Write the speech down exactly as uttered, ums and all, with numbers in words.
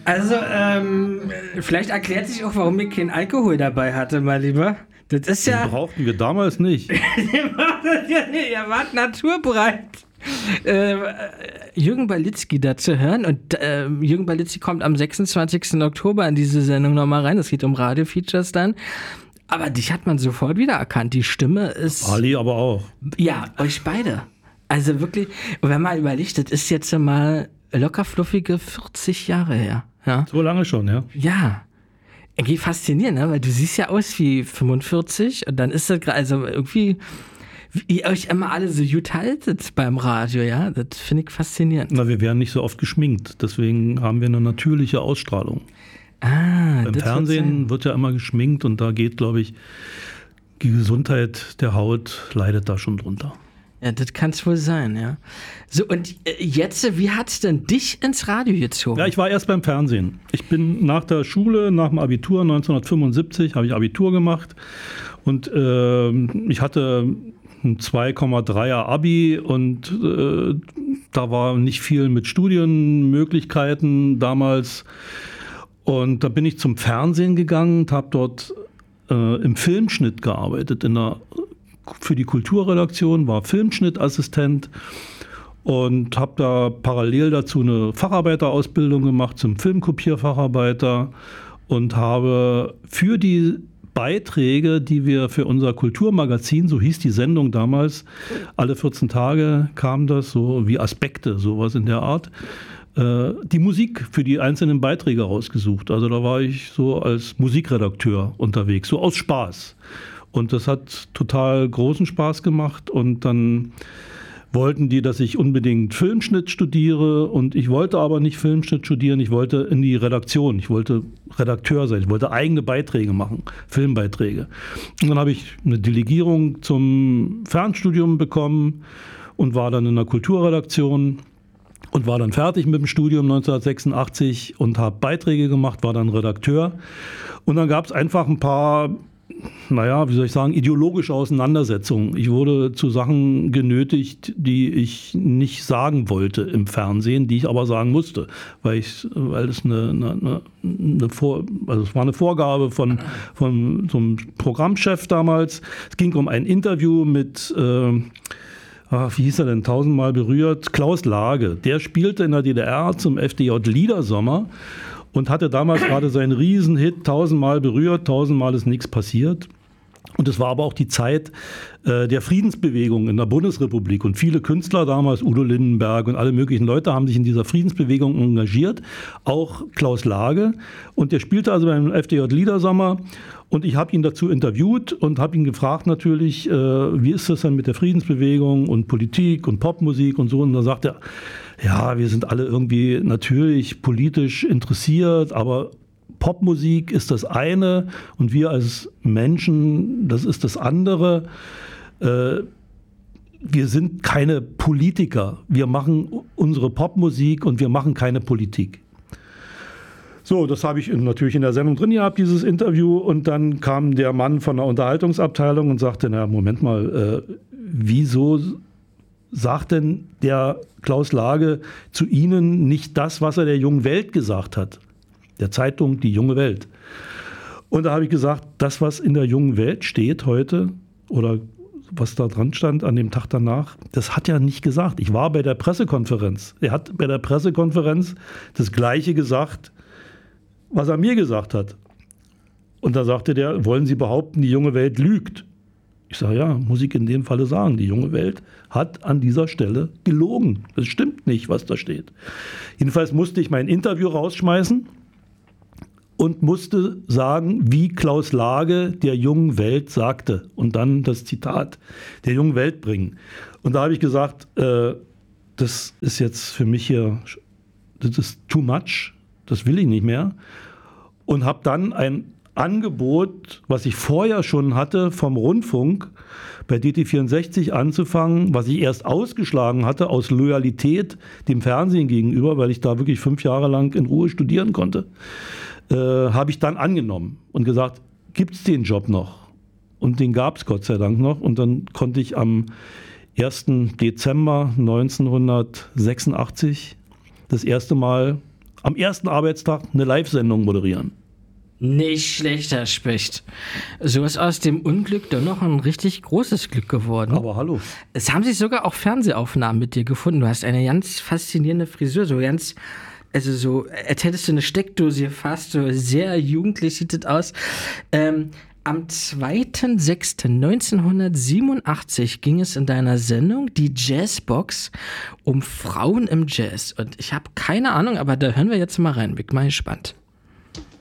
Also, ähm, vielleicht erklärt sich auch, warum ich keinen Alkohol dabei hatte, mein Lieber. Das ist ja... Den brauchten wir damals nicht. Ihr wart naturbereit. Äh, Jürgen Balitzky da zu hören. Und äh, Jürgen Balitzky kommt am sechsundzwanzigsten Oktober in diese Sendung nochmal rein. Es geht um Radio-Features dann. Aber dich hat man sofort wiedererkannt. Die Stimme ist... Ali aber auch. Ja, euch beide. Also wirklich, wenn man überlegt, das ist jetzt mal locker fluffige vierzig Jahre her. Ja? So lange schon, ja. Ja. Irgendwie faszinierend, ne? Weil du siehst ja aus wie fünfundvierzig und dann ist das gerade, also irgendwie, wie ihr euch immer alle so gut haltet beim Radio, ja, das finde ich faszinierend. Na, wir werden nicht so oft geschminkt, deswegen haben wir eine natürliche Ausstrahlung. Ah, Beim Fernsehen wird ja immer geschminkt und da geht, glaube ich, die Gesundheit der Haut leidet da schon drunter. Ja, das kann es wohl sein, ja. So, und jetzt, wie hat es denn dich ins Radio gezogen? Ja, ich war erst beim Fernsehen. Ich bin nach der Schule, nach dem Abitur neunzehnhundertfünfundsiebzig, habe ich Abitur gemacht und äh, ich hatte ein zwei Komma dreier Abi und äh, da war nicht viel mit Studienmöglichkeiten damals. Und da bin ich zum Fernsehen gegangen und habe dort äh, im Filmschnitt gearbeitet, in der für die Kulturredaktion, war Filmschnittassistent und habe da parallel dazu eine Facharbeiterausbildung gemacht zum Filmkopierfacharbeiter und habe für die Beiträge, die wir für unser Kulturmagazin, so hieß die Sendung damals, alle vierzehn Tage kam das, so wie Aspekte, sowas in der Art, äh, die Musik für die einzelnen Beiträge rausgesucht. Also da war ich so als Musikredakteur unterwegs, so aus Spaß. Und das hat total großen Spaß gemacht und dann wollten die, dass ich unbedingt Filmschnitt studiere und ich wollte aber nicht Filmschnitt studieren, ich wollte in die Redaktion, ich wollte Redakteur sein, ich wollte eigene Beiträge machen, Filmbeiträge. Und dann habe ich eine Delegierung zum Fernstudium bekommen und war dann in der Kulturredaktion und war dann fertig mit dem Studium neunzehnhundertsechsundachtzig und habe Beiträge gemacht, war dann Redakteur und dann gab es einfach ein paar... naja, wie soll ich sagen, ideologische Auseinandersetzungen. Ich wurde zu Sachen genötigt, die ich nicht sagen wollte im Fernsehen, die ich aber sagen musste, weil ich, weil es eine, eine, eine Vor, also es war eine Vorgabe von, von so einem Programmchef damals. Es ging um ein Interview mit, äh, ach, wie hieß er denn, tausendmal berührt, Klaus Lage. Der spielte in der D D R zum F D J Liedersommer. Und hatte damals gerade seinen Riesenhit, tausendmal berührt, tausendmal ist nichts passiert. Und es war aber auch die Zeit äh, der Friedensbewegung in der Bundesrepublik. Und viele Künstler damals, Udo Lindenberg und alle möglichen Leute, haben sich in dieser Friedensbewegung engagiert. Auch Klaus Lage. Und der spielte also beim F D J Liedersommer. Und ich habe ihn dazu interviewt und habe ihn gefragt natürlich, äh, wie ist das denn mit der Friedensbewegung und Politik und Popmusik und so. Und da sagt er, ja, wir sind alle irgendwie natürlich politisch interessiert, aber Popmusik ist das eine und wir als Menschen, das ist das andere. Äh, wir sind keine Politiker. Wir machen unsere Popmusik und wir machen keine Politik. So, das habe ich natürlich in der Sendung drin gehabt, dieses Interview. Und dann kam der Mann von der Unterhaltungsabteilung und sagte, na, Moment mal, äh, wieso sagt denn der Klaus Lage zu Ihnen nicht das, was er der Jungen Welt gesagt hat? Der Zeitung Die Junge Welt. Und da habe ich gesagt, das, was in der Jungen Welt steht heute oder was da dran stand an dem Tag danach, das hat er nicht gesagt. Ich war bei der Pressekonferenz. Er hat bei der Pressekonferenz das Gleiche gesagt, was er mir gesagt hat. Und da sagte der, wollen Sie behaupten, die Junge Welt lügt? Ich sage, ja, muss ich in dem Falle sagen, die Junge Welt hat an dieser Stelle gelogen. Das stimmt nicht, was da steht. Jedenfalls musste ich mein Interview rausschmeißen und musste sagen, wie Klaus Lage der Jungen Welt sagte und dann das Zitat der Jungen Welt bringen. Und da habe ich gesagt, äh, das ist jetzt für mich hier, das ist too much, das will ich nicht mehr. Und habe dann ein Angebot, was ich vorher schon hatte vom Rundfunk, bei D T vierundsechzig anzufangen, was ich erst ausgeschlagen hatte aus Loyalität dem Fernsehen gegenüber, weil ich da wirklich fünf Jahre lang in Ruhe studieren konnte, äh, habe ich dann angenommen und gesagt, gibt es den Job noch? Und den gab es Gott sei Dank noch. Und dann konnte ich am ersten Dezember neunzehnhundertsechsundachtzig das erste Mal am ersten Arbeitstag eine Live-Sendung moderieren. Nicht schlechter Specht. So ist aus dem Unglück doch noch ein richtig großes Glück geworden. Aber hallo. Es haben sich sogar auch Fernsehaufnahmen mit dir gefunden. Du hast eine ganz faszinierende Frisur, so ganz, also so, als hättest du eine Steckdose gefasst, so sehr jugendlich sieht das aus. Ähm, am zweiter sechster neunzehnhundertsiebenundachtzig ging es in deiner Sendung, die Jazzbox, um Frauen im Jazz. Und ich habe keine Ahnung, aber da hören wir jetzt mal rein. Bin mal gespannt.